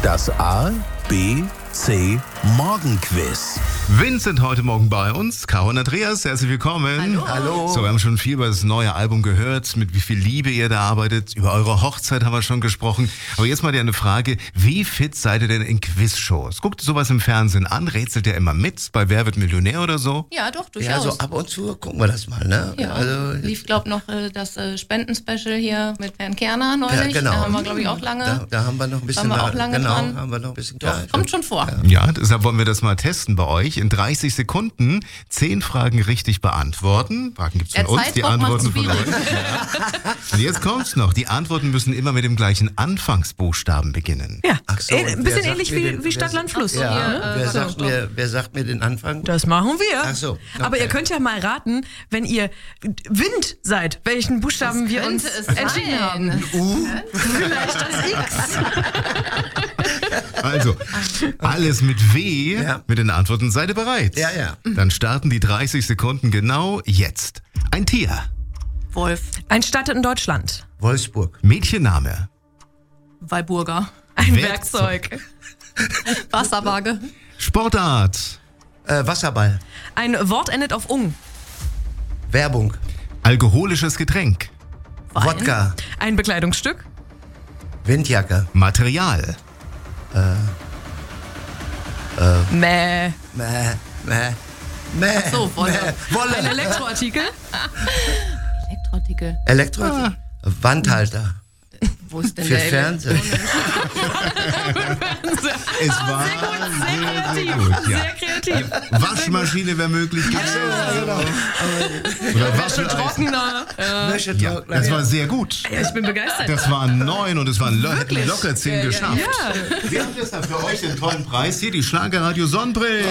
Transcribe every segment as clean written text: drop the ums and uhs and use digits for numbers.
Das A, B, C Morgenquiz. Vincent heute Morgen bei uns, Caro und Andreas, herzlich willkommen. Hallo. So, wir haben schon viel über das neue Album gehört, mit wie viel Liebe ihr da arbeitet. Über eure Hochzeit haben wir schon gesprochen. Aber jetzt mal eine Frage, wie fit seid ihr denn in Quizshows? Guckt ihr sowas im Fernsehen an? Rätselt ihr immer mit bei Wer wird Millionär oder so? Ja, doch, durchaus. Ja, so ab und zu gucken wir das mal, ne? Ja, Also, lief, glaube noch das Spendenspecial hier mit Bernd Kerner neulich. ja, genau. Da haben wir, glaube ich, auch lange. Da haben wir noch ein bisschen Waren wir auch lange genau, dran. haben wir noch ein bisschen Doch, kommt schon vor. Ja, deshalb wollen wir das mal testen bei euch. In 30 Sekunden 10 Fragen richtig beantworten. Fragen gibt's von Der uns, die Zeitdruck macht's Antworten von euch. schwierig. Ja. Und jetzt kommt's noch. Die Antworten müssen immer mit dem gleichen Anfangsbuchstaben beginnen. Ja, Ach so, ein und bisschen wer ähnlich sagt mir wie den- Stadt, Land, Fluss. Ach so, Ja, ja, wer sagt mir den Anfang? Das machen wir. Ach so, okay. Aber ihr könnt ja mal raten, wenn ihr Wind seid, welchen Buchstaben wir uns könnte es entschieden sein? haben. Vielleicht das X. Also, alles mit W, Ja. mit den Antworten. Seid ihr bereit? Ja, ja. Dann starten die 30 Sekunden genau jetzt. Ein Tier, Wolf, Ein Stadt in Deutschland. Wolfsburg. Mädchenname, Walburger, Ein Werkzeug. Werkzeug. Wasserwaage, Sportart, Wasserball. Ein Wort endet auf ung. Werbung. alkoholisches Getränk, Wein, Wodka. Ein Bekleidungsstück. Windjacke. Material, Mäh. so, Wolle. Wolle. Ein Elektroartikel. Elektroartikel. Elektroartikel. Wandhalter. Wo ist denn Für der Fernsehen. es war sehr gut. Ja. Sehr kreativ. Waschmaschine wäre möglich gewesen. Oder Trockner. Ja, das war sehr gut. Ja, ich bin begeistert. Das waren 9 und es waren hätten locker 10 geschafft. Ja. Wir haben jetzt für euch den tollen Preis hier, die Schlagerradio Sonnenbrillen.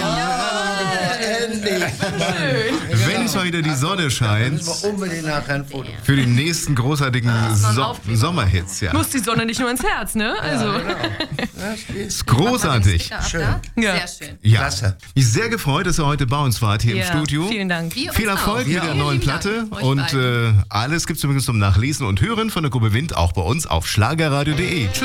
Wenn es mal wieder die Sonne scheint, Müssen wir unbedingt nachher ein Foto. für die nächsten großartigen Sommerhits. Ja. Muss die Sonne nicht nur ins Herz, ne? Also. Ist großartig. Schön. Ja. Sehr schön. Ja. Klasse. Mich sehr gefreut, dass ihr heute bei uns wart hier im Studio. Vielen Dank. Wir Viel uns Erfolg auch. mit der Vielen neuen lieben Platte. Dank euch Und beiden. alles gibt's übrigens zum Nachlesen und Hören von der Gruppe Wind auch bei uns auf schlagerradio.de. Tschüss.